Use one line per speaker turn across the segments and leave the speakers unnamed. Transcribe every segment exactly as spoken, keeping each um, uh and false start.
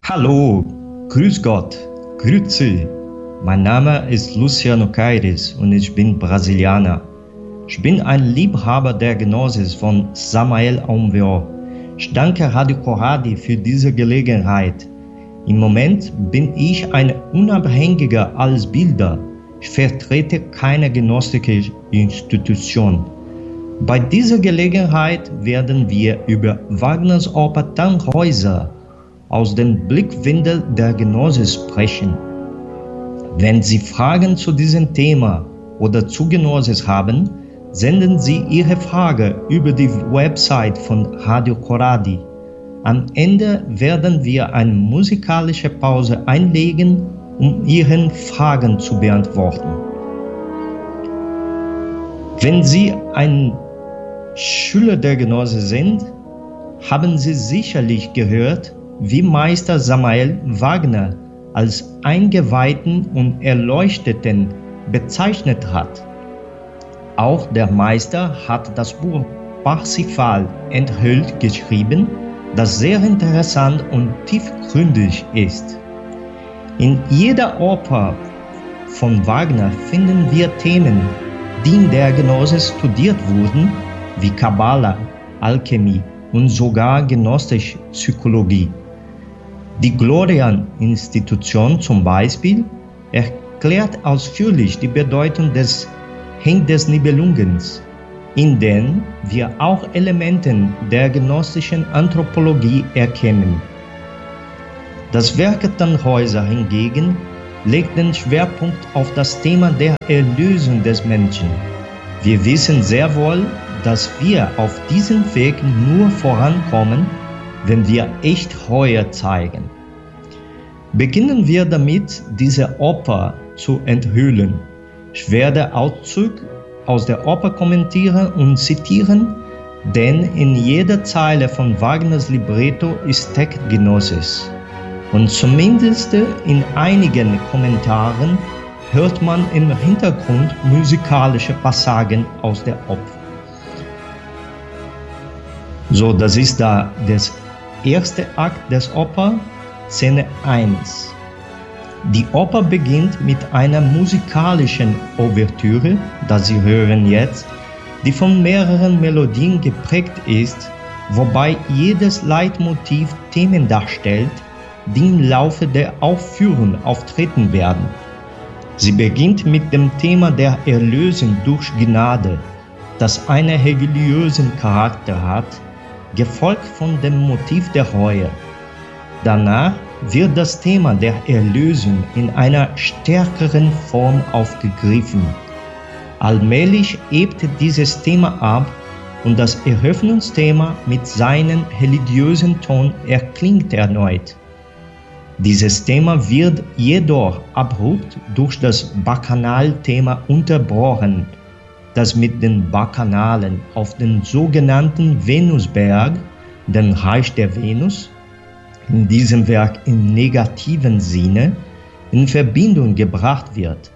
Hallo, grüß Gott, grüezi. Mein Name ist Luciano Caires und ich bin Brasilianer. Ich bin ein Liebhaber der Gnosis von Samael Aum Weor. Ich danke Radio Corradi für diese Gelegenheit. Im Moment bin ich ein unabhängiger Ausbilder. Ich vertrete keine gnostische Institution. Bei dieser Gelegenheit werden wir über Wagners Oper Tannhäuser aus dem Blickwinkel der Gnosis sprechen. Wenn Sie Fragen zu diesem Thema oder zu Gnosis haben, senden Sie Ihre Frage über die Website von Radio Corradi. Am Ende werden wir eine musikalische Pause einlegen, um Ihre Fragen zu beantworten. Wenn Sie ein Schüler der Gnosis sind, haben Sie sicherlich gehört, wie Meister Samael Wagner als Eingeweihten und Erleuchteten bezeichnet hat. Auch der Meister hat das Buch Parsifal enthüllt geschrieben, das sehr interessant und tiefgründig ist. In jeder Oper von Wagner finden wir Themen, die in der Gnosis studiert wurden, wie Kabbala, Alchemie und sogar gnostische Psychologie. Die Glorian-Institution zum Beispiel erklärt ausführlich die Bedeutung des Ring des Nibelungens, in denen wir auch Elemente der gnostischen Anthropologie erkennen. Das Werk Tannhäuser hingegen legt den Schwerpunkt auf das Thema der Erlösung des Menschen. Wir wissen sehr wohl, dass wir auf diesem Weg nur vorankommen, wenn wir echt Reue zeigen. Beginnen wir damit, diese Oper zu enthüllen. Ich werde Auszüge aus der Oper kommentieren und zitieren, denn in jeder Zeile von Wagners Libretto steckt Gnosis. Und zumindest in einigen Kommentaren hört man im Hintergrund musikalische Passagen aus der Oper. So, das ist da das erste Akt des Oper, Szene eins. Die Oper beginnt mit einer musikalischen Ouvertüre, das Sie hören jetzt, die von mehreren Melodien geprägt ist, wobei jedes Leitmotiv Themen darstellt, die im Laufe der Aufführung auftreten werden. Sie beginnt mit dem Thema der Erlösung durch Gnade, das einen religiösen Charakter hat, gefolgt von dem Motiv der Reue. Danach wird das Thema der Erlösung in einer stärkeren Form aufgegriffen. Allmählich hebt dieses Thema ab und das Eröffnungsthema mit seinem religiösen Ton erklingt erneut. Dieses Thema wird jedoch abrupt durch das Bacchanal-Thema unterbrochen, das mit den Bacchanalen auf den sogenannten Venusberg, dem Reich der Venus, in diesem Werk im negativen Sinne, in Verbindung gebracht wird.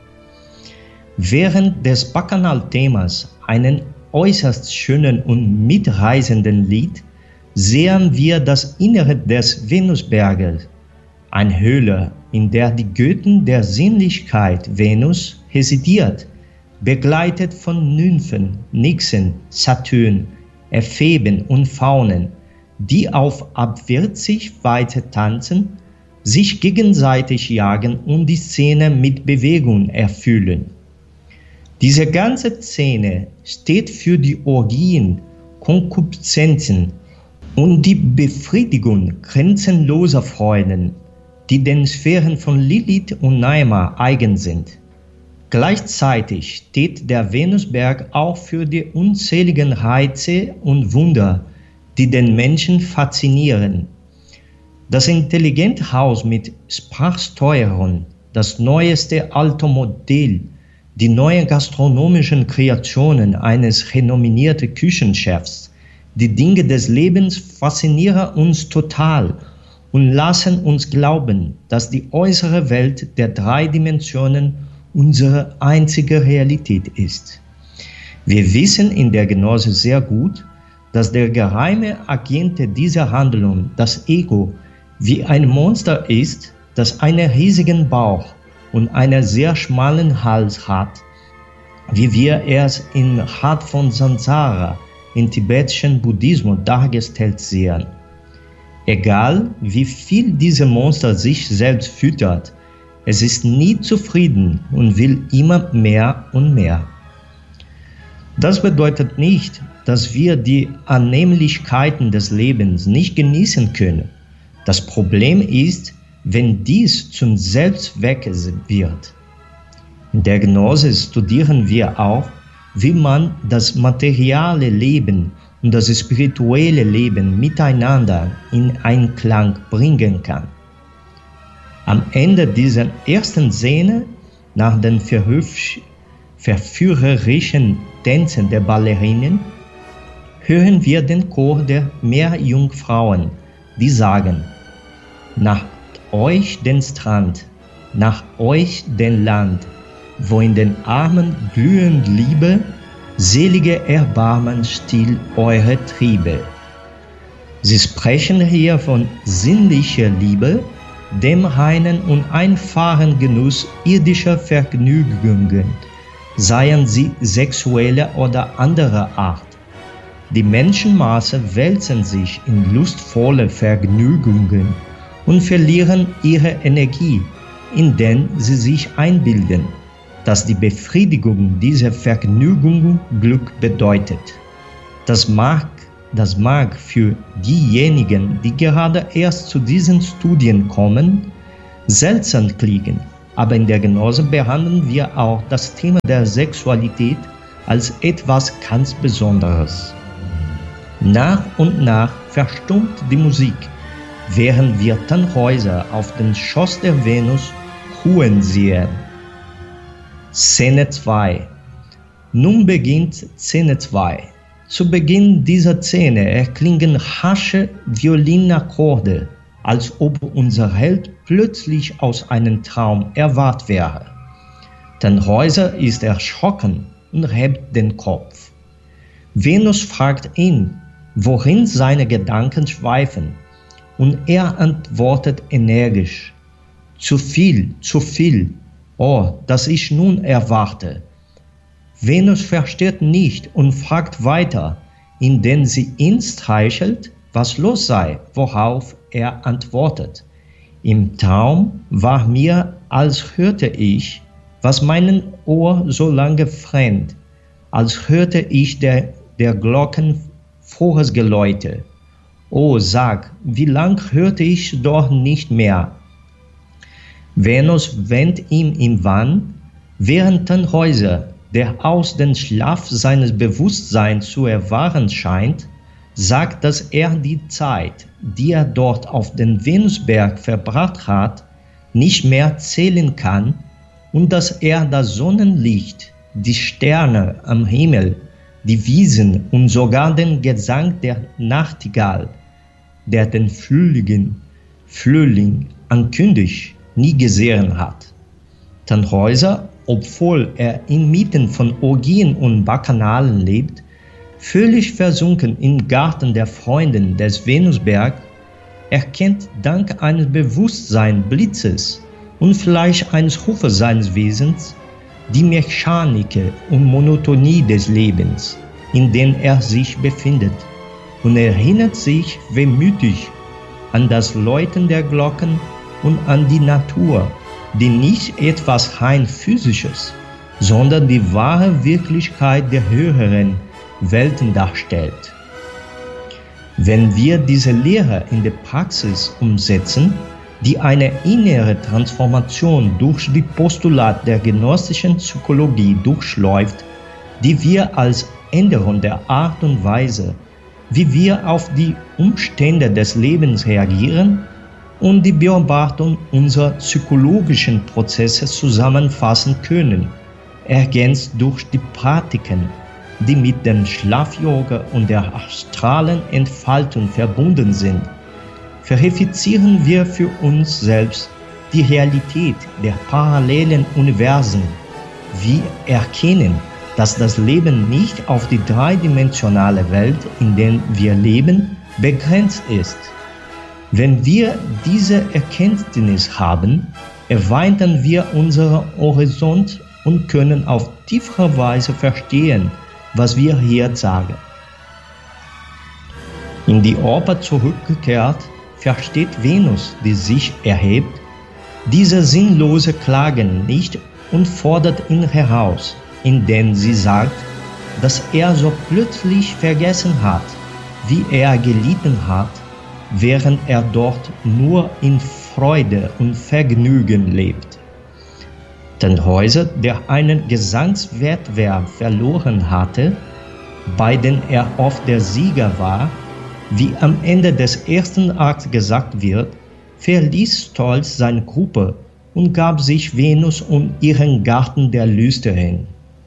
Während des Bacchanal-Themas, einen äußerst schönen und mitreißenden Lied, sehen wir das Innere des Venusberges, eine Höhle, in der die Göttin der Sinnlichkeit Venus residiert, begleitet von Nymphen, Nixen, Saturn, Epheben und Faunen, die auf abwärtsig weiter tanzen, sich gegenseitig jagen und die Szene mit Bewegung erfüllen. Diese ganze Szene steht für die Orgien, Konkupiszenzen und die Befriedigung grenzenloser Freuden, die den Sphären von Lilith und Naima eigen sind. Gleichzeitig steht der Venusberg auch für die unzähligen Reize und Wunder, die den Menschen faszinieren. Das intelligente Haus mit Sprachsteuerung, das neueste Automodell, die neuen gastronomischen Kreationen eines renommierten Küchenchefs, die Dinge des Lebens faszinieren uns total und lassen uns glauben, dass die äußere Welt der drei Dimensionen unsere einzige Realität ist. Wir wissen in der Gnose sehr gut, dass der geheime Agent dieser Handlung, das Ego, wie ein Monster ist, das einen riesigen Bauch und einen sehr schmalen Hals hat, wie wir es in Rad von Samsara im tibetischen Buddhismus dargestellt sehen. Egal, wie viel dieses Monster sich selbst füttert, es ist nie zufrieden und will immer mehr und mehr. Das bedeutet nicht, dass wir die Annehmlichkeiten des Lebens nicht genießen können. Das Problem ist, wenn dies zum Selbstzweck wird. In der Gnosis studieren wir auch, wie man das materielle Leben und das spirituelle Leben miteinander in Einklang bringen kann. Am Ende dieser ersten Szene, nach den verführerischen Tänzen der Ballerinen, hören wir den Chor der Meerjungfrauen, die sagen: Nach euch den Strand, nach euch den Land, wo in den Armen glühend Liebe, selige Erbarmen still eure Triebe. Sie sprechen hier von sinnlicher Liebe, dem reinen und einfachen Genuss irdischer Vergnügungen, seien sie sexueller oder anderer Art. Die Menschenmasse wälzen sich in lustvolle Vergnügungen und verlieren ihre Energie, indem sie sich einbilden, dass die Befriedigung dieser Vergnügung Glück bedeutet. Das mag, das mag für diejenigen, die gerade erst zu diesen Studien kommen, seltsam klingen, aber in der Gnose behandeln wir auch das Thema der Sexualität als etwas ganz Besonderes. Nach und nach verstummt die Musik, während wir Tannhäuser auf den Schoß der Venus ruhen sehen. Szene zwei. Nun beginnt Szene zwei. Zu Beginn dieser Szene erklingen hasche Violinakkorde, als ob unser Held plötzlich aus einem Traum erwacht wäre. Tannhäuser ist erschrocken und hebt den Kopf. Venus fragt ihn, worin seine Gedanken schweifen, und er antwortet energisch: Zu viel, zu viel, oh, dass ich nun erwarte. Venus versteht nicht und fragt weiter, indem sie ihn streichelt, was los sei, worauf er antwortet: Im Traum war mir, als hörte ich, was meinem Ohr so lange fremd, als hörte ich der, der Glocken frohes Geläute. Oh, sag, wie lang hörte ich doch nicht mehr. Venus wendet ihm im Wahn, während Tannhäuser, der aus dem Schlaf seines Bewusstseins zu erwachen scheint, sagt, dass er die Zeit, die er dort auf dem Venusberg verbracht hat, nicht mehr zählen kann und dass er das Sonnenlicht, die Sterne am Himmel, die Wiesen und sogar den Gesang der Nachtigall, der den Frühling, Frühling ankündigt, nie gesehen hat. Tannhäuser, obwohl er inmitten von Orgien und Bacchanalen lebt, völlig versunken im Garten der Freundin des Venusberg, erkennt dank eines Bewusstseinsblitzes und vielleicht eines Rufes seines Wesens die Mechanik und Monotonie des Lebens, in dem er sich befindet, und erinnert sich wehmütig an das Läuten der Glocken und an die Natur, die nicht etwas rein Physisches, sondern die wahre Wirklichkeit der höheren Welten darstellt. Wenn wir diese Lehre in der Praxis umsetzen, die eine innere Transformation durch die Postulate der gnostischen Psychologie durchläuft, die wir als Änderung der Art und Weise, wie wir auf die Umstände des Lebens reagieren und die Beobachtung unserer psychologischen Prozesse zusammenfassen können, ergänzt durch die Praktiken, die mit dem Schlaf-Yoga und der astralen Entfaltung verbunden sind, verifizieren wir für uns selbst die Realität der parallelen Universen. Wir erkennen, dass das Leben nicht auf die dreidimensionale Welt, in der wir leben, begrenzt ist. Wenn wir diese Erkenntnis haben, erweitern wir unseren Horizont und können auf tiefere Weise verstehen, was wir hier sagen. In die Oper zurückgekehrt, versteht Venus, die sich erhebt, diese sinnlose Klagen nicht und fordert ihn heraus, indem sie sagt, dass er so plötzlich vergessen hat, wie er gelitten hat, während er dort nur in Freude und Vergnügen lebt. Tannhäuser, der einen Gesangswettbewerb verloren hatte, bei dem er oft der Sieger war, wie am Ende des ersten Akts gesagt wird, verließ stolz seine Gruppe und gab sich Venus und ihren Garten der Lüste hin.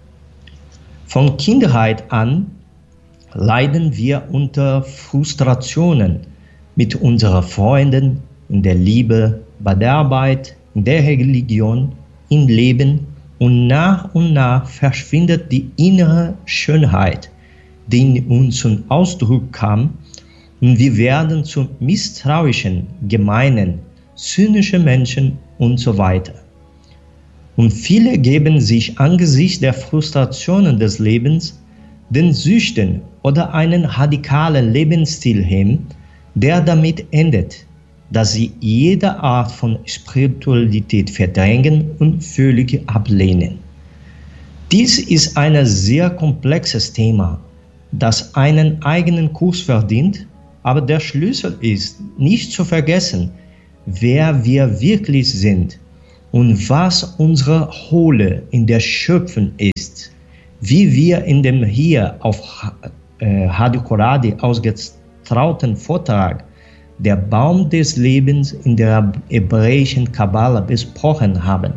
Von Kindheit an leiden wir unter Frustrationen mit unseren Freunden, in der Liebe, bei der Arbeit, in der Religion, im Leben, und nach und nach verschwindet die innere Schönheit, die in uns zum Ausdruck kam, und wir werden zu misstrauischen, gemeinen, zynischen Menschen und so weiter. Und viele geben sich angesichts der Frustrationen des Lebens den Süchten oder einen radikalen Lebensstil hin, der damit endet, dass sie jede Art von Spiritualität verdrängen und völlig ablehnen. Dies ist ein sehr komplexes Thema, das einen eigenen Kurs verdient, aber der Schlüssel ist, nicht zu vergessen, wer wir wirklich sind und was unsere Rolle in der Schöpfung ist, wie wir in dem hier auf äh, Hadikoradie ausgestrahlten Vortrag der Baum des Lebens in der hebräischen Kabbala besprochen haben.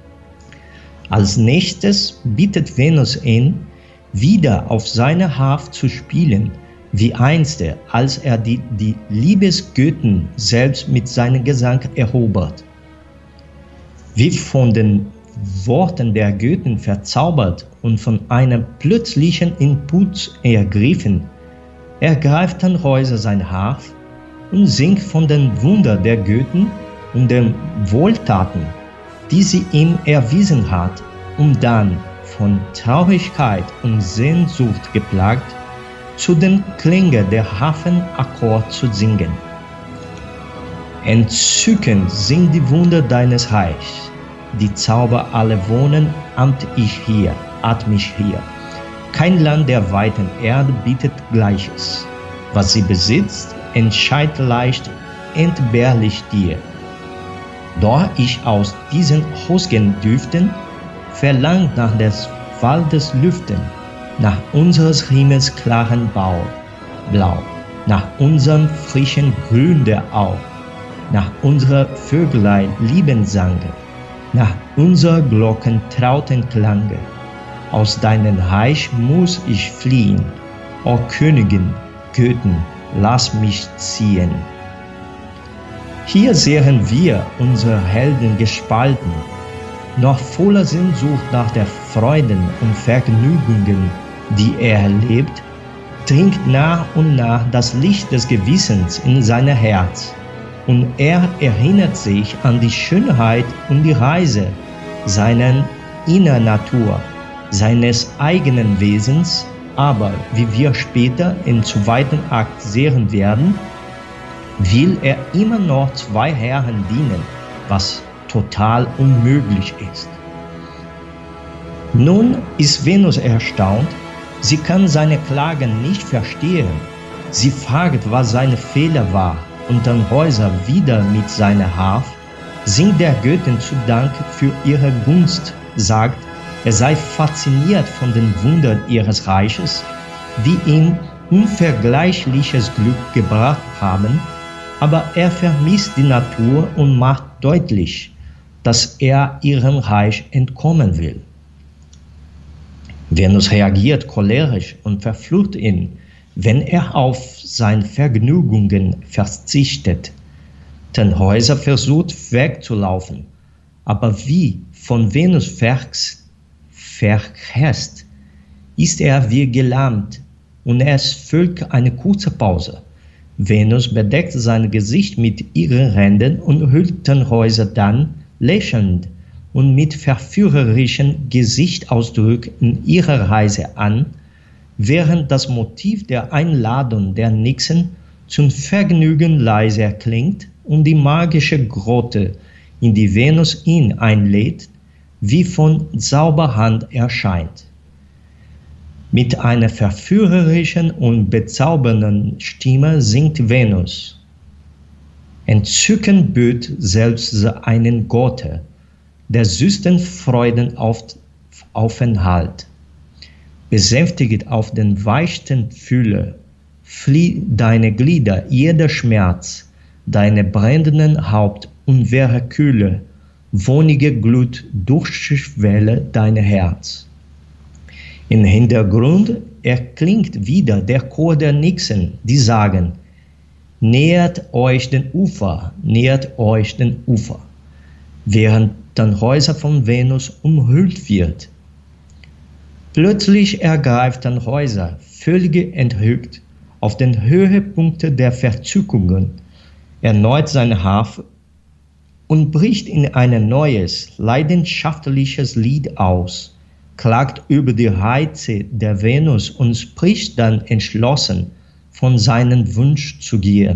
Als nächstes bittet Venus ihn, wieder auf seine Harfe zu spielen, wie einst, als er die, die Liebesgöttin selbst mit seinem Gesang erobert. Wie von den Worten der Göttin verzaubert und von einem plötzlichen Impuls ergriffen, ergreift Tannhäuser seine Harfe und singt von den Wundern der Göttin und den Wohltaten, die sie ihm erwiesen hat, um dann von Traurigkeit und Sehnsucht geplagt zu den Klängen der Hafenakkord zu singen. Entzückend sind die Wunder deines Reichs, die Zauber alle wohnen, amt ich hier, atm ich hier. Kein Land der weiten Erde bietet Gleiches. Was sie besitzt, entscheidet leicht, entbehrlich dir. Doch ich aus diesen Hosgen Düften verlangt nach des Waldes Lüften, nach unseres Himmels klaren Bau, Blau, nach unserem frischen Grün der Au, nach unserer Vöglein Liebensange, nach unserer Glocken trauten Klange. Aus deinem Reich muss ich fliehen, o Königin, Göttin, lass mich ziehen. Hier sehen wir unsere Helden gespalten, noch voller Sehnsucht nach der Freuden und Vergnügungen, die er erlebt, dringt nach und nach das Licht des Gewissens in sein Herz, und er erinnert sich an die Schönheit und die Reise seiner inneren Natur, seines eigenen Wesens, aber, wie wir später im zweiten Akt sehen werden, will er immer noch zwei Herren dienen, was total unmöglich ist. Nun ist Venus erstaunt, sie kann seine Klagen nicht verstehen. Sie fragt, was seine Fehler war, und Tannhäuser wieder mit seiner Harfe singt der Göttin zu Dank für ihre Gunst, sagt, er sei fasziniert von den Wundern ihres Reiches, die ihm unvergleichliches Glück gebracht haben, aber er vermisst die Natur und macht deutlich, dass er ihrem Reich entkommen will. Venus reagiert cholerisch und verflucht ihn, wenn er auf seine Vergnügungen verzichtet. Tannhäuser versucht wegzulaufen, aber wie von Venus verhässt, ist er wie gelähmt und es folgt eine kurze Pause. Venus bedeckt sein Gesicht mit ihren Händen und hüllt Tannhäuser dann lächelnd und mit verführerischen Gesichtsausdrücken ihrer Reise an, während das Motiv der Einladung der Nixen zum Vergnügen leiser klingt und die magische Grotte, in die Venus ihn einlädt, wie von Zauberhand erscheint. Mit einer verführerischen und bezaubernden Stimme singt Venus. Entzücken böt selbst einen Gotte, der süßen Freuden auf Aufenthalt. Besänftigt auf den weichten Fühle, flieh deine Glieder jeder Schmerz, deine brennenden Haupt und wäre Kühle, wohnige Glut durchschwelle dein Herz. Im Hintergrund erklingt wieder der Chor der Nixen, die sagen: Nähert euch den Ufer, nähert euch den Ufer, während Tannhäuser von Venus umhüllt wird. Plötzlich ergreift Tannhäuser, völlig enthüllt, auf den Höhepunkten der Verzückungen, erneut seine Harfe und bricht in ein neues, leidenschaftliches Lied aus, klagt über die Reize der Venus und spricht dann entschlossen von seinem Wunsch zu gehen.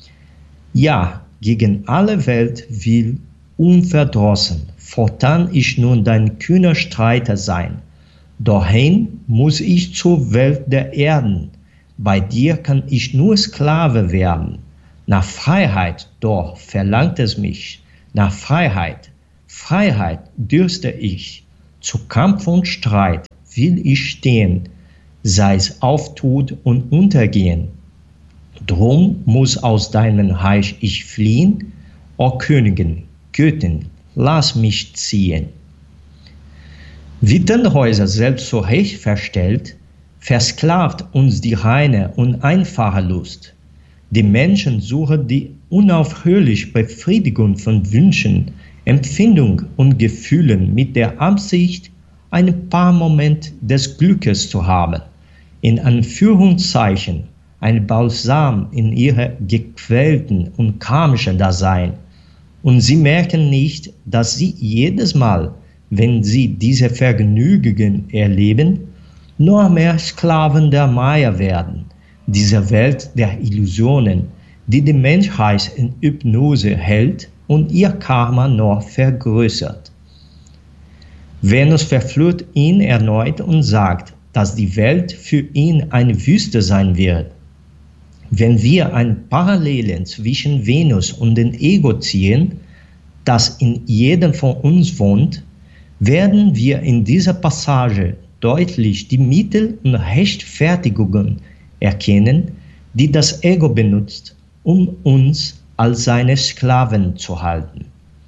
Ja, gegen alle Welt will, unverdrossen, fortan ich nun dein kühner Streiter sein. Dorthin muss ich zur Welt der Erden, bei dir kann ich nur Sklave werden. Nach Freiheit doch verlangt es mich, nach Freiheit, Freiheit dürste ich. Zu Kampf und Streit will ich stehen, sei es auf Tod und Untergehen. Drum muss aus deinem Reich ich fliehen, o Königin, Göttin, lass mich ziehen. Wie Tannhäuser selbst so recht verstellt, versklavt uns die reine und einfache Lust. Die Menschen suchen die unaufhörliche Befriedigung von Wünschen, Empfindung und Gefühlen mit der Absicht, ein paar Momente des Glückes zu haben, in Anführungszeichen ein Balsam in ihre gequälten und karmischen Dasein. Und sie merken nicht, dass sie jedes Mal, wenn sie diese Vergnügungen erleben, noch mehr Sklaven der Maya werden, dieser Welt der Illusionen, die die Menschheit in Hypnose hält und ihr Karma noch vergrößert. Venus verführt ihn erneut und sagt, dass die Welt für ihn eine Wüste sein wird. Wenn wir ein Parallelen zwischen Venus und dem Ego ziehen, das in jedem von uns wohnt, werden wir in dieser Passage deutlich die Mittel und Rechtfertigungen erkennen, die das Ego benutzt, um uns als seine Sklaven zu halten.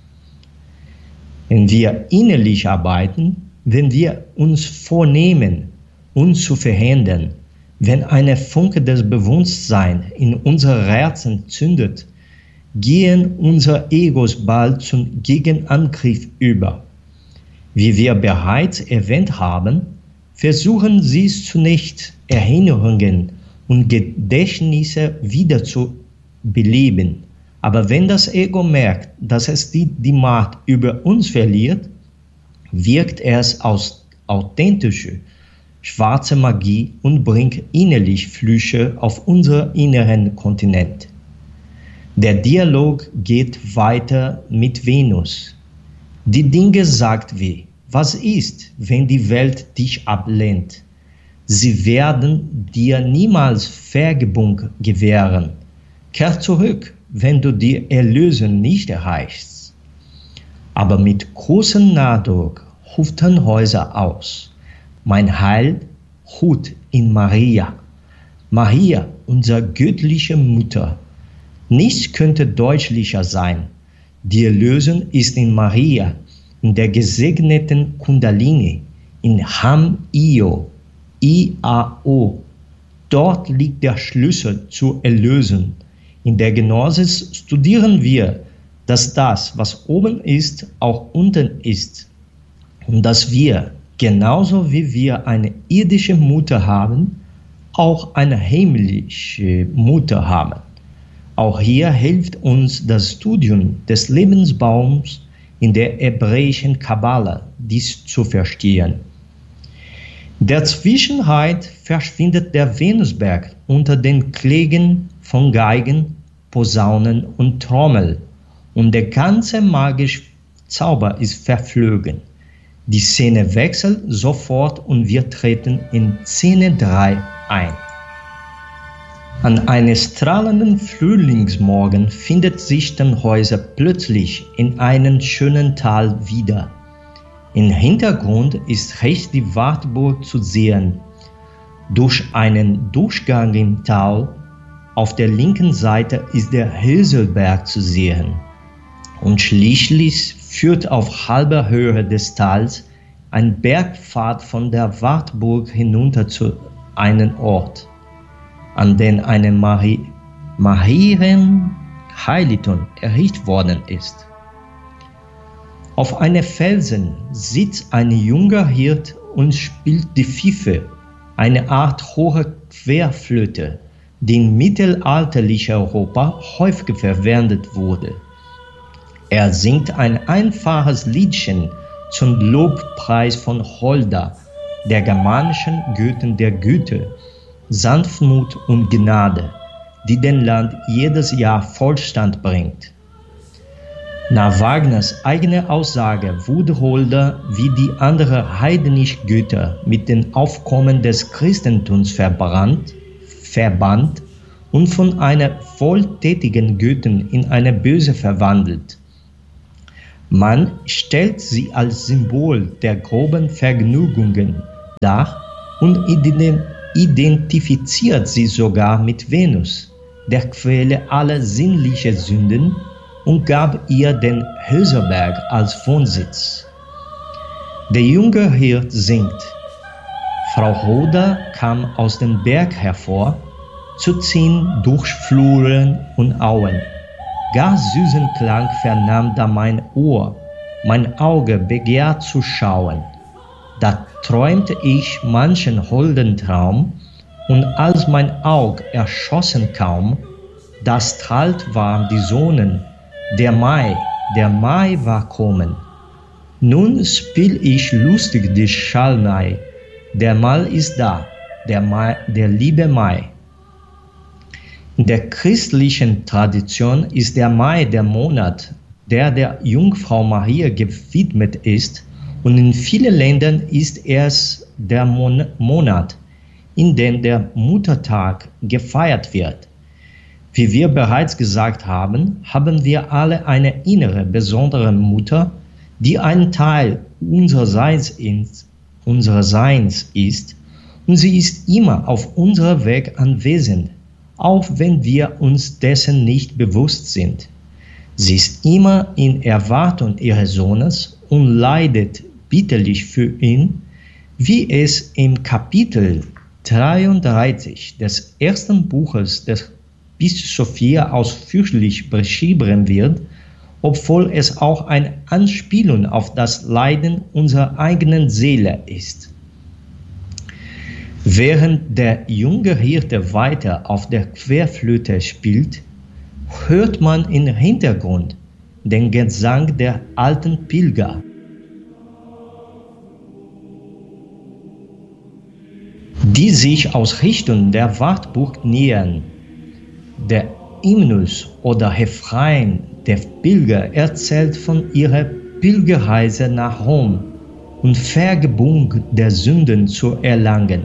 Wenn wir innerlich arbeiten, wenn wir uns vornehmen, uns zu verhindern, wenn eine Funke des Bewusstseins in unser Herzen zündet, gehen unsere Egos bald zum Gegenangriff über. Wie wir bereits erwähnt haben, versuchen sie zunächst Erinnerungen und Gedächtnisse wieder zu beleben. Aber wenn das Ego merkt, dass es die, die Macht über uns verliert, wirkt es aus authentische, schwarze Magie und bringt innerlich Flüche auf unseren inneren Kontinent. Der Dialog geht weiter mit Venus. Die Dinge sagt wie: Was ist, wenn die Welt dich ablehnt? Sie werden dir niemals Vergebung gewähren. Kehr zurück, wenn du die Erlösung nicht erreichst. Aber mit großem Nachdruck ruft Tannhäuser aus: Mein Heil ruht in Maria. Maria, unsere göttliche Mutter. Nichts könnte deutlicher sein. Die Erlösung ist in Maria, in der gesegneten Kundalini, in Ham-Io, I A O. Dort liegt der Schlüssel zur Erlösung. In der Gnosis studieren wir, dass das, was oben ist, auch unten ist. Und dass wir, genauso wie wir eine irdische Mutter haben, auch eine himmlische Mutter haben. Auch hier hilft uns das Studium des Lebensbaums in der hebräischen Kabbala, dies zu verstehen. Der Zwischenheit verschwindet der Venusberg unter den Klängen von Geigen, Posaunen und Trommel und der ganze magische Zauber ist verflogen. Die Szene wechselt sofort und wir treten in Szene drei ein. An einem strahlenden Frühlingsmorgen findet sich Tannhäuser plötzlich in einem schönen Tal wieder. Im Hintergrund ist rechts die Wartburg zu sehen. Durch einen Durchgang im Tal auf der linken Seite ist der Höselberg zu sehen. Und schließlich führt auf halber Höhe des Tals ein Bergpfad von der Wartburg hinunter zu einem Ort, an den eine Mari- Marienheiligtum errichtet worden ist. Auf einem Felsen sitzt ein junger Hirt und spielt die Fife, eine Art hohe Querflöte, die in mittelalterlichem Europa häufig verwendet wurde. Er singt ein einfaches Liedchen zum Lobpreis von Holda, der germanischen Göttin der Güte, Sanftmut und Gnade, die dem Land jedes Jahr Wohlstand bringt. Nach Wagners eigener Aussage wurde Holda wie die anderen heidnischen Götter mit dem Aufkommen des Christentums verbrannt, verbannt und von einer wohltätigen Göttin in eine böse verwandelt. Man stellt sie als Symbol der groben Vergnügungen dar und identifiziert sie sogar mit Venus, der Quelle aller sinnlichen Sünden, und gab ihr den Höselberg als Wohnsitz. Der junge Hirt singt: Frau Holda kam aus dem Berg hervor, zu ziehen durch Fluren und Auen. Gar süßen Klang vernahm da mein Ohr, mein Auge begehrt zu schauen. Da träumte ich manchen holden Traum, und als mein Aug erschossen kaum, da strahlt warm die Sonne, der Mai, der Mai war kommen. Nun spiel ich lustig die Schalmei, der Mal ist da, der Mai, der liebe Mai. In der christlichen Tradition ist der Mai der Monat, der der Jungfrau Maria gewidmet ist, und in vielen Ländern ist es der Mon- Monat, in dem der Muttertag gefeiert wird. Wie wir bereits gesagt haben, haben wir alle eine innere, besondere Mutter, die ein Teil unsererseits ist, unseres Seins ist, und sie ist immer auf unserem Weg anwesend, auch wenn wir uns dessen nicht bewusst sind. Sie ist immer in Erwartung ihres Sohnes und leidet bitterlich für ihn, wie es im Kapitel dreiunddreißig des ersten Buches des Bistum Sophia ausführlich beschrieben wird, obwohl es auch eine Anspielung auf das Leiden unserer eigenen Seele ist. Während der junge Hirte weiter auf der Querflöte spielt, hört man im Hintergrund den Gesang der alten Pilger. Die sich aus Richtung der Wartburg nähern. Der Hymnus oder Refrain der Pilger erzählt von ihrer Pilgerreise nach Rom und Vergebung der Sünden zu erlangen.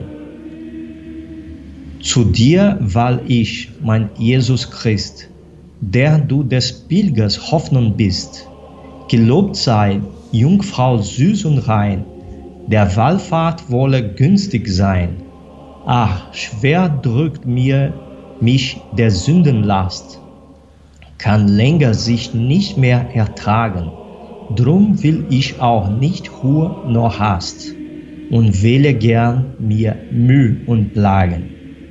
Zu dir wahl ich, mein Jesus Christ, der du des Pilgers Hoffnung bist. Gelobt sei, Jungfrau süß und rein, der Wallfahrt wolle günstig sein. Ach, schwer drückt mir mich der Sündenlast, kann länger sich nicht mehr ertragen. Drum will ich auch nicht Ruhe noch Hast und wähle gern mir Mühe und Plagen.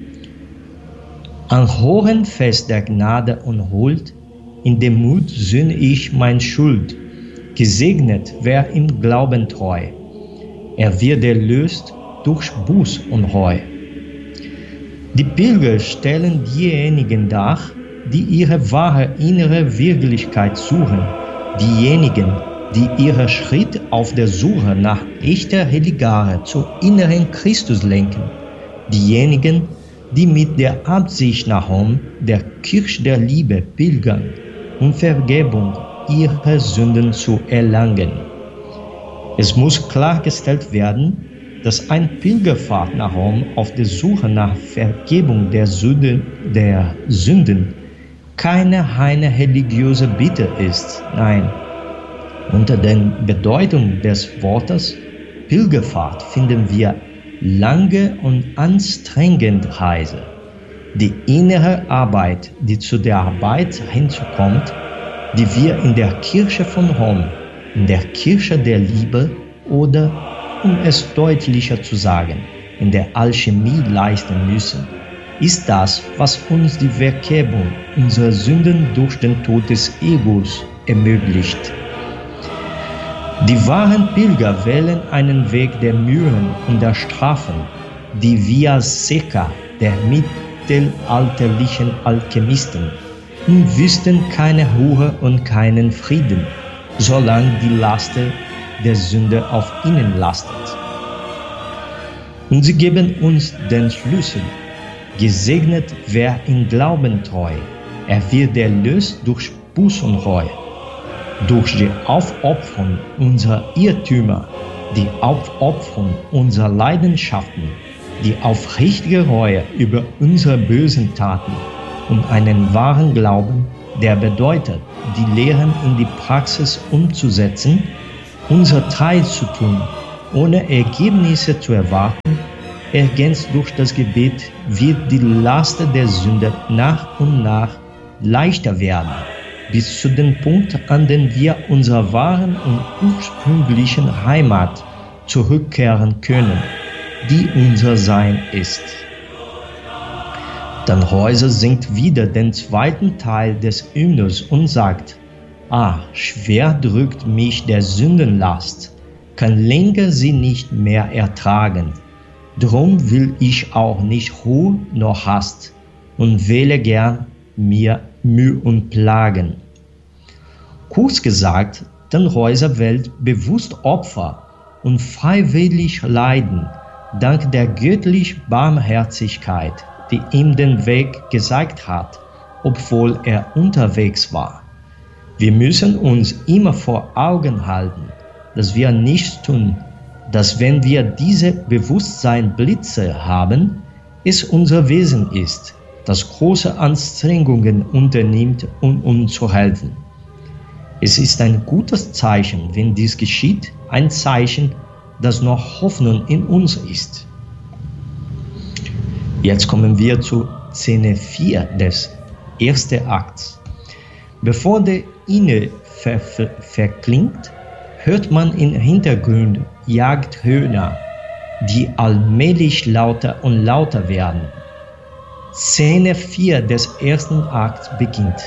An hohem Fest der Gnade und Huld, in dem Mut sühn ich mein Schuld. Gesegnet, wer im Glauben treu, er wird erlöst durch Buß und Heu. Die Pilger stellen diejenigen dar, die ihre wahre innere Wirklichkeit suchen, diejenigen, die ihren Schritt auf der Suche nach echter Heligare zur inneren Christus lenken, diejenigen, die mit der Absicht nach Rom der Kirche der Liebe pilgern, um Vergebung ihrer Sünden zu erlangen. Es muss klargestellt werden, dass ein Pilgerfahrt nach Rom auf der Suche nach Vergebung der Sünden, der Sünden keine reine religiöse Bitte ist. Nein, unter der Bedeutung des Wortes Pilgerfahrt finden wir lange und anstrengende Reise. Die innere Arbeit, die zu der Arbeit hinzukommt, die wir in der Kirche von Rom, in der Kirche der Liebe oder, um es deutlicher zu sagen, in der Alchemie leisten müssen, ist das, was uns die Vergebung unserer Sünden durch den Tod des Egos ermöglicht. Die wahren Pilger wählen einen Weg der Mühen und der Strafen, die Via Seca der mittelalterlichen Alchemisten, und wüssten keine Ruhe und keinen Frieden, solange die Last der Sünde auf ihnen lastet. Und sie geben uns den Schlüssel: Gesegnet, wer im Glauben treu, er wird erlöst durch Buß und Reue. Durch die Aufopferung unserer Irrtümer, die Aufopferung unserer Leidenschaften, die aufrichtige Reue über unsere bösen Taten und einen wahren Glauben, der bedeutet, die Lehren in die Praxis umzusetzen, unser Teil zu tun, ohne Ergebnisse zu erwarten, ergänzt durch das Gebet, wird die Last der Sünde nach und nach leichter werden, bis zu dem Punkt, an dem wir unserer wahren und ursprünglichen Heimat zurückkehren können, die unser Sein ist. Dann Reuser singt wieder den zweiten Teil des Hymnus und sagt: Ah, schwer drückt mich der Sündenlast, kann länger sie nicht mehr ertragen. Drum will ich auch nicht Ruhe noch Hast und wähle gern mir Mühe und Plagen. Kurz gesagt, den Reuser wählt bewusst Opfer und freiwillig Leiden, dank der göttlichen Barmherzigkeit, die ihm den Weg gezeigt hat, obwohl er unterwegs war. Wir müssen uns immer vor Augen halten, dass wir nichts tun, dass wenn wir diese Bewusstseinblitze haben, es unser Wesen ist, das große Anstrengungen unternimmt, um uns zu helfen. Es ist ein gutes Zeichen, wenn dies geschieht, ein Zeichen, dass noch Hoffnung in uns ist. Jetzt kommen wir zu Szene vier des ersten Akts. Bevor der Inne ver ver verklingt, hört man im Hintergrund Jagdhörner, die allmählich lauter und lauter werden. Szene vier des ersten Akts beginnt.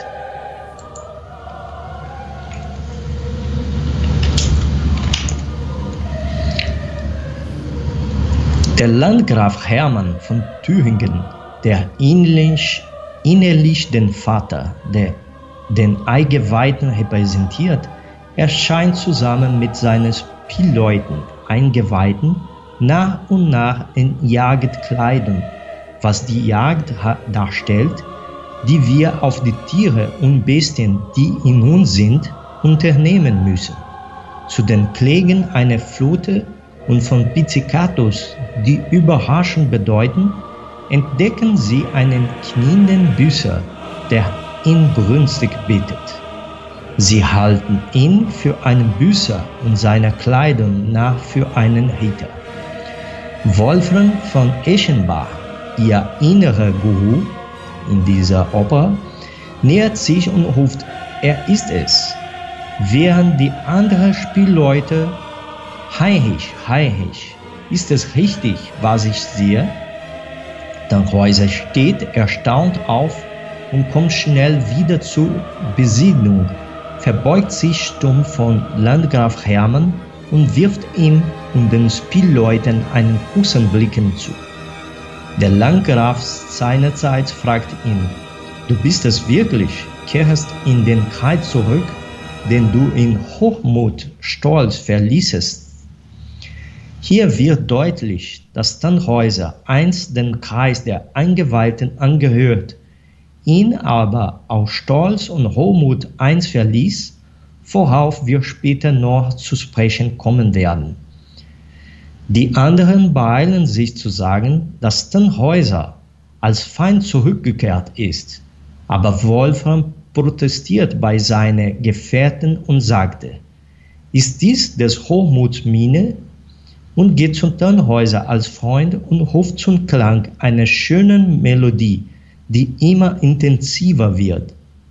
Der Landgraf Hermann von Thüringen, der innerlich, innerlich den Vater, der den Eingeweihten repräsentiert, erscheint zusammen mit seinen Spielleuten, Eingeweihten, nach und nach in Jagdkleidung, was die Jagd darstellt, die wir auf die Tiere und Bestien, die in uns sind, unternehmen müssen. Zu den Klägen einer Flöte und von Pizzicatos, die Überraschung bedeuten, entdecken sie einen knienden Büßer, der inbrünstig bittet. Sie halten ihn für einen Büßer und seiner Kleidung nach für einen Ritter. Wolfram von Eschenbach, ihr innerer Guru in dieser Oper, nähert sich und ruft: Er ist es, während die anderen Spielleute: Heinrich, Heinrich, ist es richtig, was ich sehe? Der Reuser steht erstaunt auf und kommt schnell wieder zur Besinnung, verbeugt sich stumm von Landgraf Hermann und wirft ihm und den Spielleuten einen kurzen Blick zu. Der Landgraf seinerseits fragt ihn: Du bist es wirklich, kehrst in den Kreis zurück, den du in Hochmut, Stolz verließest. Hier wird deutlich, dass Tannhäuser einst den Kreis der Eingeweihten angehört, ihn aber aus Stolz und Hochmut einst verließ, worauf wir später noch zu sprechen kommen werden. Die anderen beeilen sich zu sagen, dass Tannhäuser als Feind zurückgekehrt ist, aber Wolfram protestiert bei seinen Gefährten und sagte, ist dies des Hochmuts Miene? Und geht zu Tannhäuser als Freund und ruft zum Klang einer schönen Melodie, die immer intensiver wird.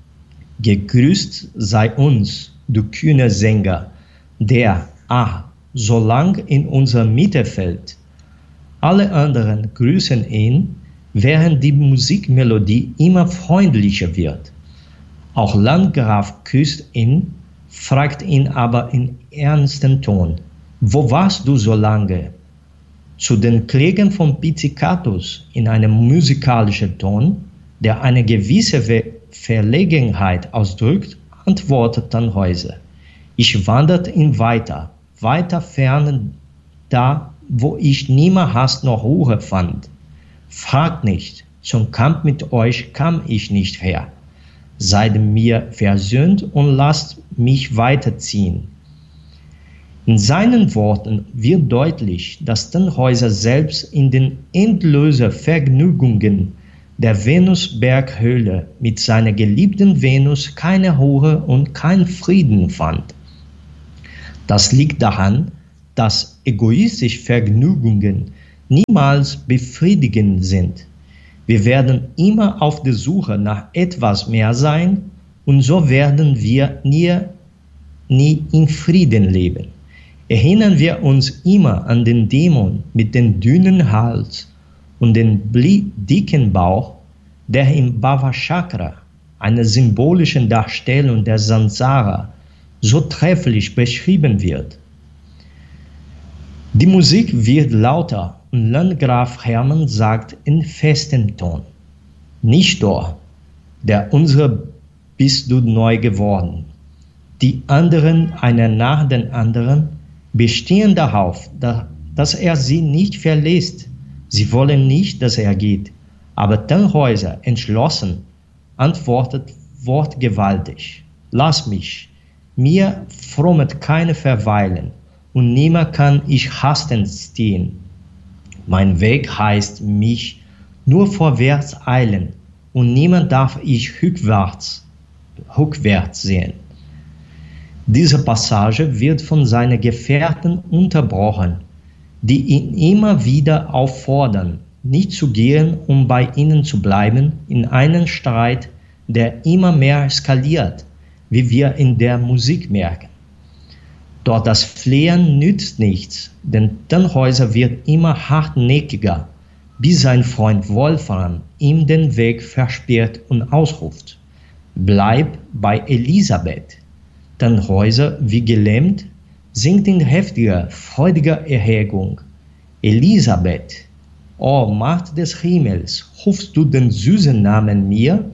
Gegrüßt sei uns, du kühner Sänger, der, ah, so lang in unserer Mitte fällt. Alle anderen grüßen ihn, während die Musikmelodie immer freundlicher wird. Auch Landgraf küsst ihn, fragt ihn aber in ernstem Ton, wo warst du so lange? Zu den Klägen von Pizzicatus in einem musikalischen Ton, der eine gewisse Verlegenheit ausdrückt, antwortet Tannhäuser. Ich wanderte ihn weiter, weiter fern, da, wo ich nimmer Hast noch Ruhe fand. Fragt nicht, zum Kampf mit euch kam ich nicht her. Seid mir versöhnt und lasst mich weiterziehen. In seinen Worten wird deutlich, dass Tannhäuser selbst in den endlosen Vergnügungen der Venusberghöhle mit seiner geliebten Venus keine Ruhe und keinen Frieden fand. Das liegt daran, dass egoistische Vergnügungen niemals befriedigend sind. Wir werden immer auf der Suche nach etwas mehr sein und so werden wir nie, nie in Frieden leben. Erinnern wir uns immer an den Dämon mit dem dünnen Hals und dem dicken Bauch, der im Bhava Chakra, einer symbolischen Darstellung der Samsara, so trefflich beschrieben wird. Die Musik wird lauter und Landgraf Hermann sagt in festem Ton, Nestor, der unsere bist du neu geworden. Die anderen, einer nach den anderen, bestehen darauf, dass er sie nicht verlässt. Sie wollen nicht, dass er geht. Aber Tannhäuser, entschlossen, antwortet wortgewaltig. Lass mich, mir frommet keine verweilen, und nimmer kann ich hastend stehen. Mein Weg heißt mich nur vorwärts eilen, und niemand darf ich rückwärts, rückwärts sehen. Diese Passage wird von seinen Gefährten unterbrochen, die ihn immer wieder auffordern, nicht zu gehen, um bei ihnen zu bleiben, in einen Streit, der immer mehr eskaliert, wie wir in der Musik merken. Doch das Flehen nützt nichts, denn Tannhäuser wird immer hartnäckiger, bis sein Freund Wolfram ihm den Weg versperrt und ausruft: Bleib bei Elisabeth. Tannhäuser, wie gelähmt, singt in heftiger, freudiger Erregung: Elisabeth, o Macht des Himmels, rufst du den süßen Namen mir?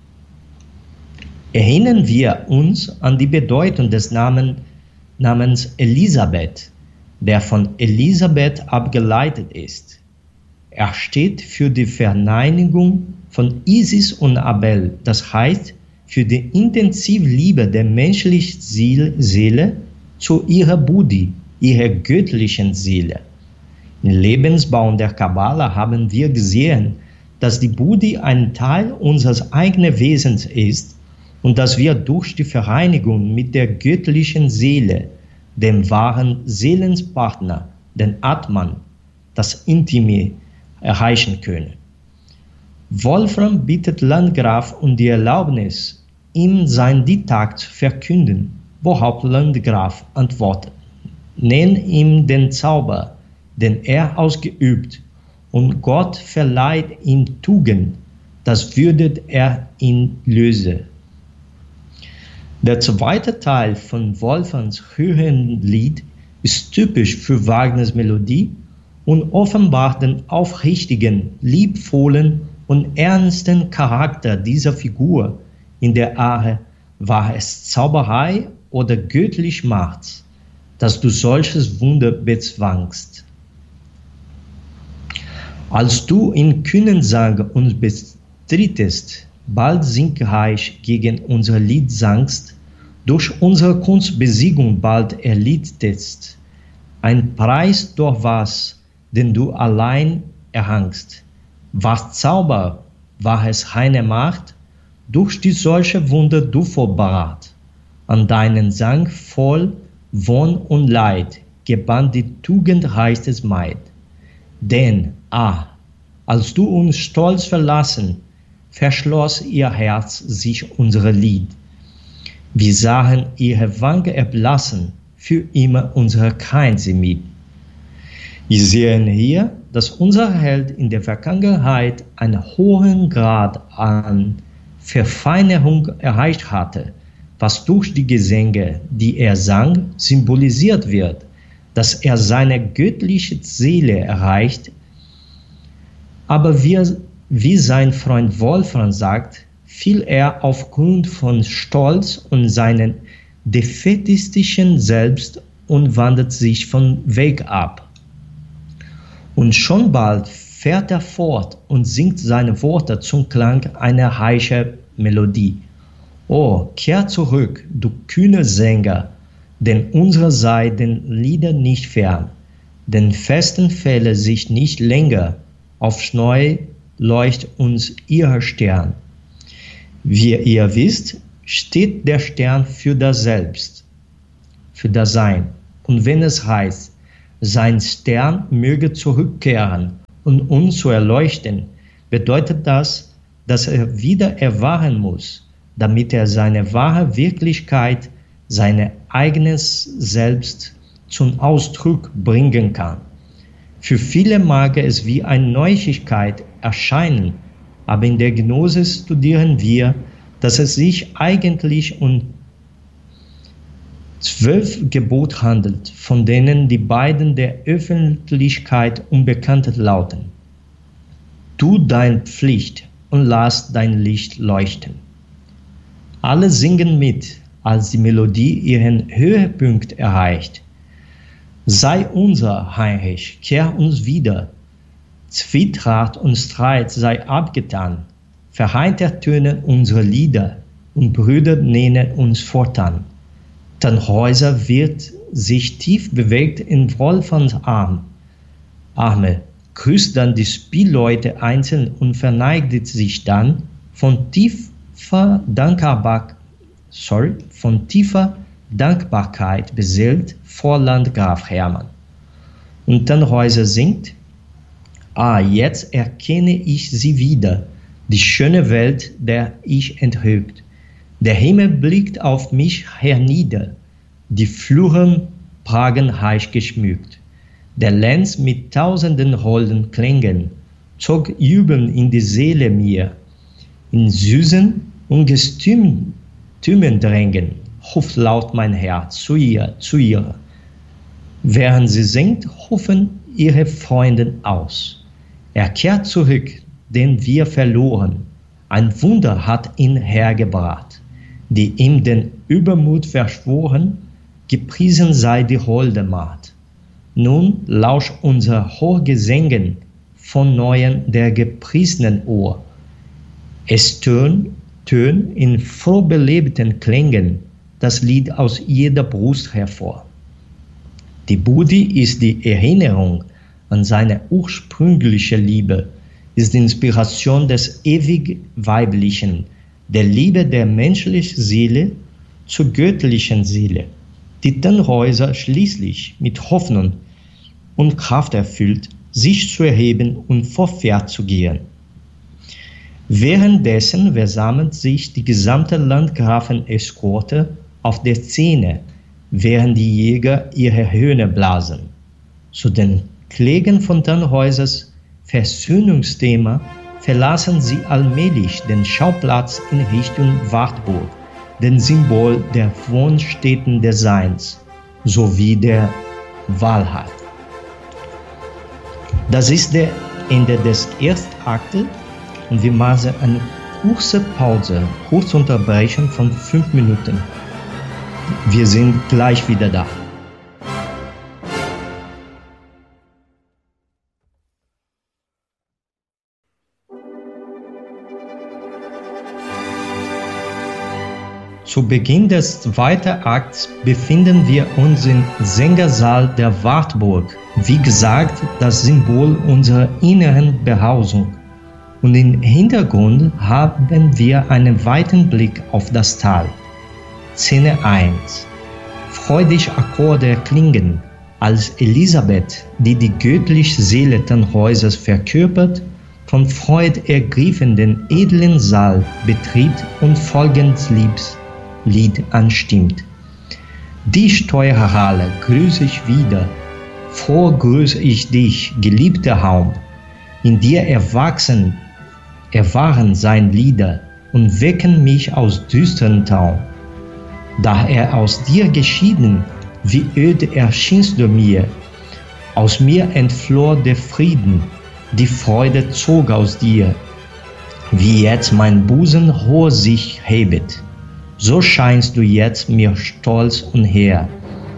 Erinnern wir uns an die Bedeutung des Namen, Namens Elisabeth, der von Elisabeth abgeleitet ist. Er steht für die Vereinigung von Isis und Abel, das heißt für die intensive Liebe der menschlichen Seele zu ihrer Buddhi, ihrer göttlichen Seele. Im Lebensbaum der Kabbala haben wir gesehen, dass die Buddhi ein Teil unseres eigenen Wesens ist und dass wir durch die Vereinigung mit der göttlichen Seele, dem wahren Seelenpartner, den Atman, das Intime erreichen können. Wolfram bittet Landgraf um die Erlaubnis, ihm sein Diktat zu verkünden, worauf Landgraf antwortet: Nenn ihm den Zauber, den er ausgeübt, und Gott verleiht ihm Tugend, das würde er ihn lösen. Der zweite Teil von Wolframs Höhenlied ist typisch für Wagners Melodie und offenbart den aufrichtigen, liebvollen und ernsten Charakter dieser Figur in der Arie, war es Zauberei oder göttlich Macht, dass du solches Wunder bezwangst. Als du in Kühnensang uns bestrittest, bald siegreich gegen unser Lied sangst, durch unsere Kunstbesiegung bald erlittest, ein Preis durch was, den du allein erhangst. War Zauber, war es reine Macht, durch die solche Wunder du vollbracht. An deinen Sang voll Wohn und Leid gebannt die tugendreichstes Maid. Denn, ah, als du uns stolz verlassen, verschloss ihr Herz sich unser Lied. Wir sahen ihre Wange erblassen, für immer unsere Kränze mit. Wir sehen hier, dass unser Held in der Vergangenheit einen hohen Grad an Verfeinerung erreicht hatte, was durch die Gesänge, die er sang, symbolisiert wird, dass er seine göttliche Seele erreicht. Aber wie, wie sein Freund Wolfram sagt, fiel er aufgrund von Stolz und seinen defaitistischen Selbst und wandert sich vom Weg ab. Und schon bald fährt er fort und singt seine Worte zum Klang einer heißen Melodie. Oh, kehr zurück, du kühne Sänger, denn unsere sei den Liedern nicht fern, denn festen Fälle sich nicht länger, aufs Neue leucht uns ihr Stern. Wie ihr wisst, steht der Stern für das Selbst, für das Sein. Und wenn es heißt, sein Stern möge zurückkehren und uns zu erleuchten, bedeutet das, dass er wieder erwachen muss, damit er seine wahre Wirklichkeit, sein eigenes Selbst zum Ausdruck bringen kann. Für viele mag es wie eine Neuigkeit erscheinen, aber in der Gnosis studieren wir, dass es sich eigentlich um zwölf Gebote handelt, von denen die beiden der Öffentlichkeit unbekannt lauten. Tu deine Pflicht und lass dein Licht leuchten. Alle singen mit, als die Melodie ihren Höhepunkt erreicht. Sei unser, Heinrich, kehr uns wieder. Zwietracht und Streit sei abgetan. Vereint ertönen unsere Lieder und Brüder nähnen uns fortan. Tannhäuser wird sich tief bewegt in Wolframs Arm. Arme, grüßt dann die Spielleute einzeln und verneigt sich dann von tiefer Dankbarkeit, sorry, von tiefer Dankbarkeit beseelt vor Landgraf Hermann. Und Tannhäuser singt: Ah, jetzt erkenne ich sie wieder, die schöne Welt, der ich enthüllt. Der Himmel blickt auf mich hernieder, die Fluren pragen reich geschmückt. Der Lenz mit tausenden holden Klängen zog Jubeln in die Seele mir. In süßen Ungestümen drängen, ruft laut mein Herz zu ihr, zu ihr. Während sie singt, rufen ihre Freunde aus. Er kehrt zurück, den wir verloren. Ein Wunder hat ihn hergebracht, die ihm den Übermut verschworen, gepriesen sei die holde Macht. Nun lausch unser Hochgesängen von Neuem der gepriesenen Ohr. Es tönt, tönt in froh belebten Klängen das Lied aus jeder Brust hervor. Die Budi ist die Erinnerung an seine ursprüngliche Liebe, ist die Inspiration des ewig Weiblichen, der Liebe der menschlichen Seele zur göttlichen Seele, die Tannhäuser schließlich mit Hoffnung und Kraft erfüllt, sich zu erheben und vorwärts zu gehen. Währenddessen versammelt sich die gesamte Landgrafen-Eskorte auf der Szene, während die Jäger ihre Hörner blasen. Zu den Klägen von Tannhäusers Versöhnungsthema verlassen sie allmählich den Schauplatz in Richtung Wartburg, den Symbol der Wohnstätten des Seins, sowie der Wahrheit. Das ist der Ende des ersten Aktes und wir machen eine kurze Pause, kurze Unterbrechung von fünf Minuten. Wir sind gleich wieder da. Zu Beginn des zweiten Akts befinden wir uns im Sängersaal der Wartburg, wie gesagt, das Symbol unserer inneren Behausung. Und im Hintergrund haben wir einen weiten Blick auf das Tal. Szene eins. Freudig Akkorde erklingen, als Elisabeth, die die göttliche Seele Tannhäusers verkörpert, von Freud ergriffen den edlen Saal betritt und folgendes Liebeslied anstimmt. Dich, teure Halle, grüße ich wieder, froh grüße ich dich, geliebter Raum, in dir erwachsen, erwachen sein Lieder und wecken mich aus düsteren Traum. Da er aus dir geschieden, wie öde erschienst du mir, aus mir entfloh der Frieden, die Freude zog aus dir, wie jetzt mein Busen hoch sich hebet, so scheinst du jetzt mir stolz und hehr,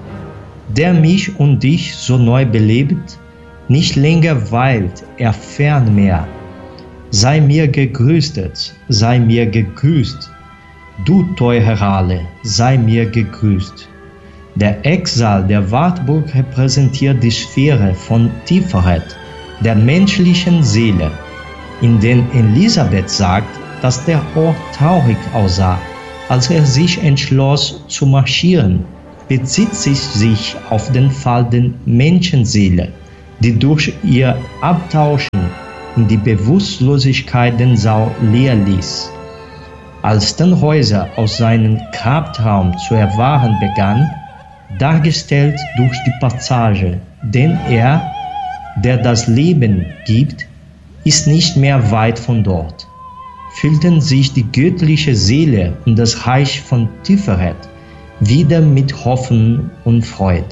der mich und dich so neu belebt, nicht länger weilt er fern mehr. Sei mir gegrüßet, sei mir gegrüßt, du teure Halle, sei mir gegrüßt. Der Ecksaal der Wartburg repräsentiert die Sphäre von Tieferheit der menschlichen Seele, in der Elisabeth sagt, dass der Ort traurig aussah, als er sich entschloss zu marschieren, bezieht sich sich auf den Fall der Menschenseele, die durch ihr Abtauschen in die Bewusstlosigkeit den Saal leer ließ. Als Tannhäuser aus seinem Grabtraum zu erwachen begann, dargestellt durch die Passage, denn er, der das Leben gibt, ist nicht mehr weit von dort, fühlten sich die göttliche Seele und das Reich von Tieferheit wieder mit Hoffnung und Freude.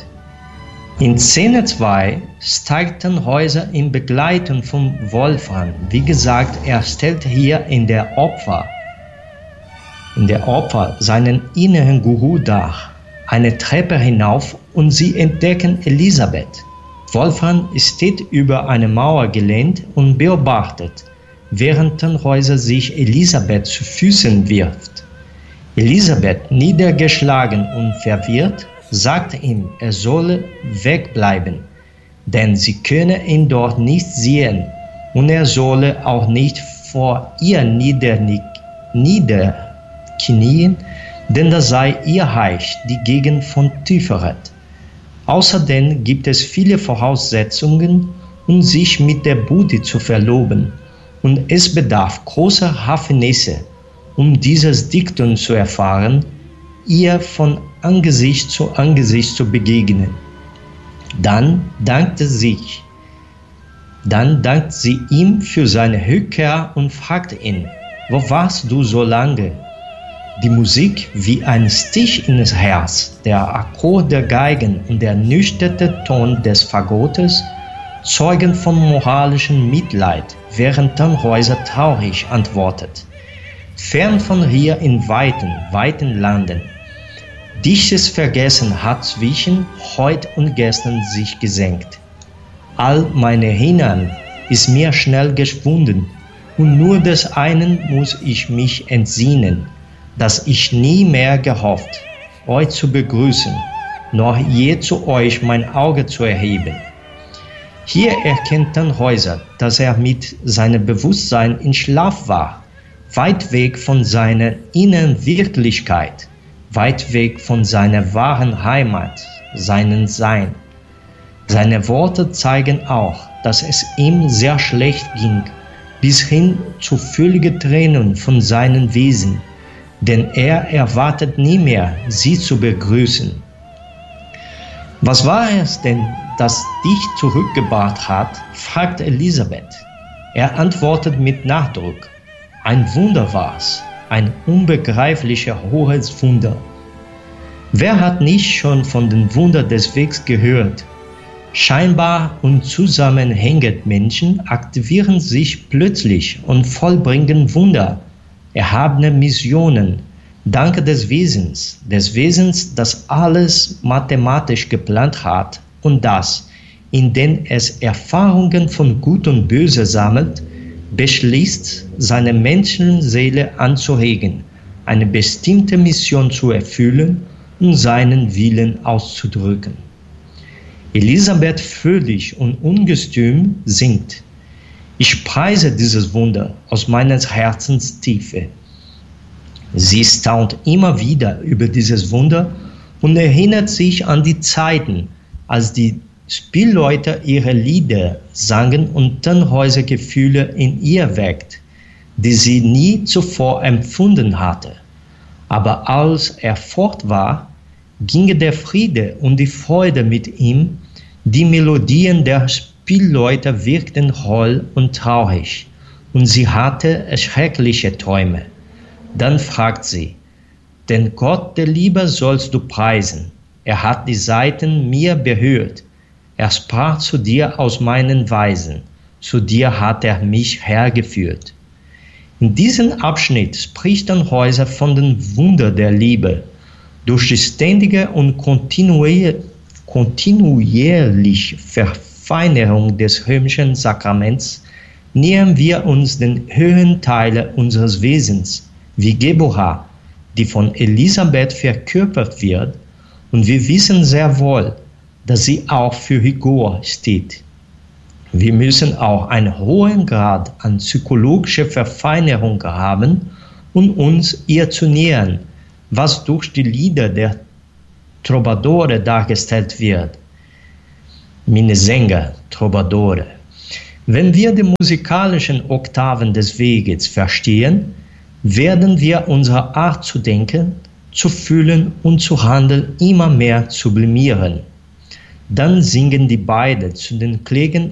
In Szene zwei steigt Tannhäuser in Begleitung von Wolfram. Wie gesagt, er stellt hier in der Opfer, in der Opfer seinen inneren Guru dar, eine Treppe hinauf und sie entdecken Elisabeth. Wolfram steht über eine Mauer gelehnt und beobachtet, während Tannhäuser sich Elisabeth zu Füßen wirft. Elisabeth, niedergeschlagen und verwirrt, sagt ihm, er solle wegbleiben, denn sie könne ihn dort nicht sehen und er solle auch nicht vor ihr niederknien, denn das sei ihr Reich, die Gegend von Tieferheit. Außerdem gibt es viele Voraussetzungen, um sich mit der Budi zu verloben, und es bedarf großer Raffinesse, um dieses Diktum zu erfahren, ihr von Angesicht zu Angesicht zu begegnen. Dann dankte sich, dann dankt sie ihm für seine Rückkehr und fragt ihn, wo warst du so lange? Die Musik wie ein Stich ins Herz, der Akkord der Geigen und der nüchterne Ton des Fagottes zeugen von moralischem Mitleid, während Tannhäuser traurig antwortet. Fern von hier in weiten, weiten Landen. Dichtes Vergessen hat zwischen heut und gestern sich gesenkt. All meine Hinnern ist mir schnell geschwunden, und nur des einen muss ich mich entsinnen, dass ich nie mehr gehofft, euch zu begrüßen, noch je zu euch mein Auge zu erheben. Hier erkennt Tannhäuser, dass er mit seinem Bewusstsein in Schlaf war, weit weg von seiner inneren Wirklichkeit, weit weg von seiner wahren Heimat, seinem Sein. Seine Worte zeigen auch, dass es ihm sehr schlecht ging, bis hin zu völliger Trennung von seinem Wesen, denn er erwartet nie mehr, sie zu begrüßen. Was war es denn, das dich zurückgebracht hat? Fragt Elisabeth. Er antwortet mit Nachdruck. Ein Wunder war's, ein unbegreiflicher hohes Wunder. Wer hat nicht schon von den Wundern des Wegs gehört? Scheinbar unzusammenhängende Menschen aktivieren sich plötzlich und vollbringen Wunder, erhabene Missionen, dank des Wesens, des Wesens, das alles mathematisch geplant hat und das, indem es Erfahrungen von Gut und Böse sammelt, beschließt, seine Menschenseele anzuregen, eine bestimmte Mission zu erfüllen und seinen Willen auszudrücken. Elisabeth fröhlich und ungestüm singt: Ich preise dieses Wunder aus meines Herzens Tiefe. Sie staunt immer wieder über dieses Wunder und erinnert sich an die Zeiten, als die Spielleute ihre Lieder sangen und Tannhäuser Gefühle in ihr weckt, die sie nie zuvor empfunden hatte. Aber als er fort war, ginge der Friede und die Freude mit ihm, die Melodien der Spielleute wirkten hohl und traurig, und sie hatte schreckliche Träume. Dann fragt sie: Den Gott der Liebe sollst du preisen, er hat die Saiten mir berührt, er sprach zu dir aus meinen Weisen, zu dir hat er mich hergeführt. In diesem Abschnitt spricht Tannhäuser von den Wundern der Liebe. Durch die ständige und kontinuierliche Verfeinerung des römischen Sakraments nähern wir uns den höheren Teilen unseres Wesens, wie Geborah, die von Elisabeth verkörpert wird, und wir wissen sehr wohl, dass sie auch für Rigor steht. Wir müssen auch einen hohen Grad an psychologischer Verfeinerung haben, um uns ihr zu nähern, was durch die Lieder der Troubadoure dargestellt wird. Minnesänger, Troubadoure. Wenn wir die musikalischen Oktaven des Weges verstehen, werden wir unsere Art zu denken, zu fühlen und zu handeln immer mehr sublimieren. Dann singen die beiden zu den Klängen